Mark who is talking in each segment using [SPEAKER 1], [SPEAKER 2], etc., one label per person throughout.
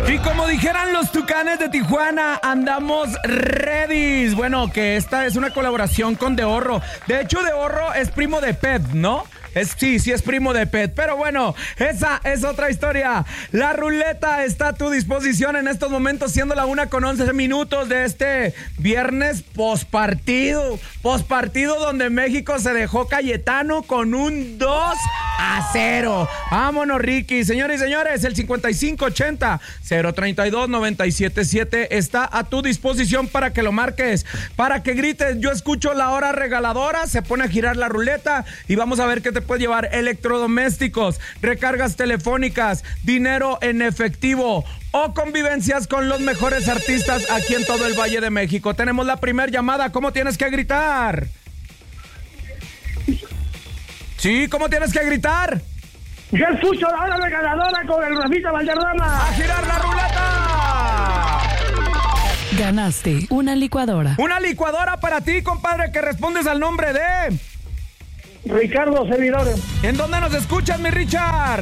[SPEAKER 1] Y como dijeran los Tucanes de Tijuana, andamos ready. Bueno, que esta es una colaboración con De Horro. De hecho, De Horro es primo de Pet, ¿no? Sí es primo de Pet, pero bueno, esa es otra historia. La ruleta está a tu disposición en estos momentos, siendo la 1:11 de este viernes pospartido donde México se dejó Cayetano con un 2-0. Vámonos, Ricky. Señores y señores, el 5580-032-977 está a tu disposición para que lo marques, para que grites. Yo escucho la hora regaladora, se pone a girar la ruleta y vamos a ver qué te puede llevar: electrodomésticos, recargas telefónicas, dinero en efectivo o convivencias con los mejores artistas aquí en todo el Valle de México. Tenemos la primera llamada. ¿Cómo tienes que gritar? Sí, ¿cómo tienes que gritar?
[SPEAKER 2] Yo escucho la hora regaladora con el Rafita Valderrama.
[SPEAKER 1] ¡A girar la ruleta!
[SPEAKER 3] Ganaste una licuadora.
[SPEAKER 1] Una licuadora para ti, compadre, que respondes al nombre de...
[SPEAKER 2] Ricardo Servidores.
[SPEAKER 1] ¿En dónde nos escuchas, mi Richard?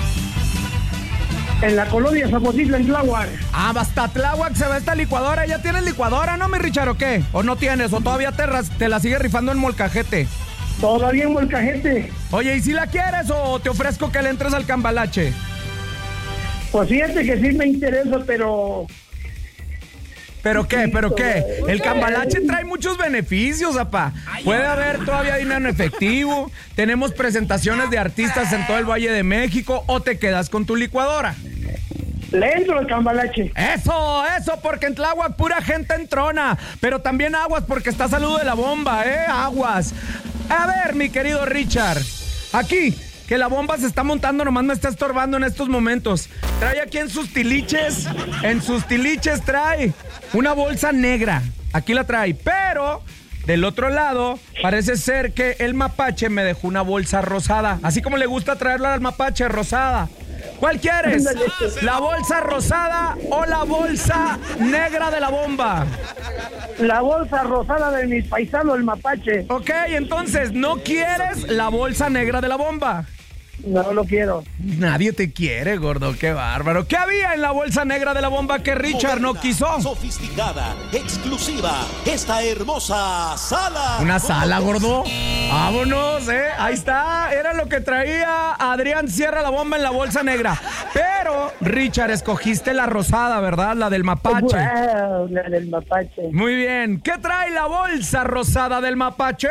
[SPEAKER 2] En la colonia Zapotitlán, en Tláhuac.
[SPEAKER 1] Hasta Tláhuac se va esta licuadora. ¿Ya tienes licuadora, no, mi Richard, o qué? ¿O no tienes? ¿O todavía te la sigues rifando en molcajete?
[SPEAKER 2] Todavía en molcajete.
[SPEAKER 1] Oye, ¿y si la quieres o te ofrezco que le entres al cambalache?
[SPEAKER 2] Pues fíjate que sí me interesa, pero...
[SPEAKER 1] ¿Pero qué? ¿Pero qué? El cambalache trae muchos beneficios, apá. Puede haber todavía dinero en efectivo. Tenemos presentaciones de artistas en todo el Valle de México. ¿O te quedas con tu licuadora?
[SPEAKER 2] Le entro al cambalache.
[SPEAKER 1] Eso, porque en Tláhuac pura gente entrona. Pero también aguas, porque está Saludo de la Bomba, aguas. A ver, mi querido Richard, aquí, que la bomba se está montando, nomás me está estorbando en estos momentos. Trae aquí en sus tiliches trae una bolsa negra. Aquí la trae, pero del otro lado parece ser que el mapache me dejó una bolsa rosada. Así como le gusta traerla al mapache, rosada. ¿Cuál quieres? ¿La bolsa rosada o la bolsa negra de la bomba?
[SPEAKER 2] La bolsa rosada de mi paisano, el mapache.
[SPEAKER 1] Ok, entonces, ¿no quieres la bolsa negra de la bomba?
[SPEAKER 2] No lo quiero.
[SPEAKER 1] Nadie te quiere, gordo, qué bárbaro. ¿Qué había en la bolsa negra de la bomba que Richard no quiso?
[SPEAKER 4] Sofisticada, exclusiva, esta hermosa sala.
[SPEAKER 1] ¿Una sala, gordo? Vámonos, ahí está, era lo que traía Adrián Sierra la bomba en la bolsa negra. Pero, Richard, escogiste la rosada, ¿verdad? La del mapache.
[SPEAKER 2] Wow, la del mapache.
[SPEAKER 1] Muy bien, ¿qué trae la bolsa rosada del mapache?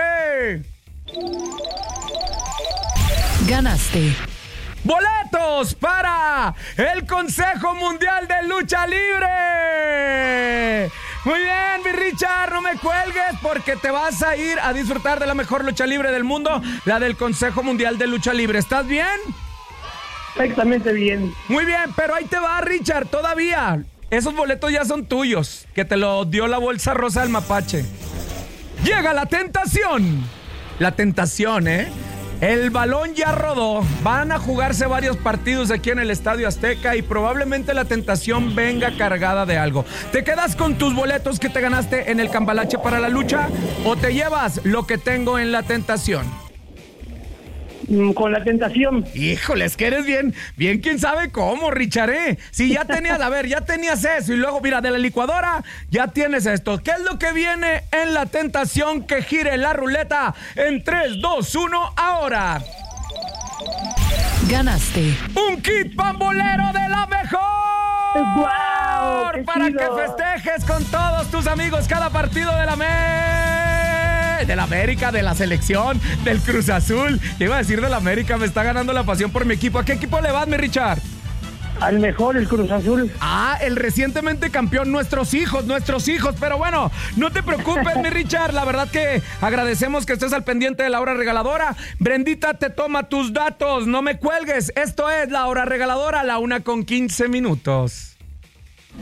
[SPEAKER 3] Ganaste
[SPEAKER 1] boletos para el Consejo Mundial de Lucha Libre. Muy bien, mi Richard, no me cuelgues porque te vas a ir a disfrutar de la mejor lucha libre del mundo, la del Consejo Mundial de Lucha Libre. ¿Estás bien?
[SPEAKER 2] Perfectamente bien.
[SPEAKER 1] Muy bien, pero ahí te va, Richard, todavía. Esos boletos ya son tuyos, que te lo dio la bolsa rosa del mapache. Llega la tentación. La tentación, El balón ya rodó, van a jugarse varios partidos aquí en el Estadio Azteca y probablemente la tentación venga cargada de algo. ¿Te quedas con tus boletos que te ganaste en el cambalache para la lucha o te llevas lo que tengo en la tentación?
[SPEAKER 2] Con la tentación.
[SPEAKER 1] Híjole, es que eres bien, quién sabe cómo, Richard, Si ya tenías, ya tenías eso y luego, mira, de la licuadora ya tienes esto. ¿Qué es lo que viene en la tentación? Que gire la ruleta en 3, 2, 1, ahora.
[SPEAKER 3] Ganaste
[SPEAKER 1] Un kit pambolero de la mejor.
[SPEAKER 2] ¡Guau!
[SPEAKER 1] Para
[SPEAKER 2] chido.
[SPEAKER 1] que festejes con todos tus amigos cada partido de la América, de la selección, del Cruz Azul. ¿Qué iba a decir de la América? Me está ganando la pasión por mi equipo. ¿A qué equipo le vas, mi Richard?
[SPEAKER 2] Al mejor, el Cruz Azul.
[SPEAKER 1] El recientemente campeón, nuestros hijos. Pero bueno, no te preocupes, mi Richard. La verdad que agradecemos que estés al pendiente de la hora regaladora. Brendita te toma tus datos. No me cuelgues. Esto es la hora regaladora, la 1:15.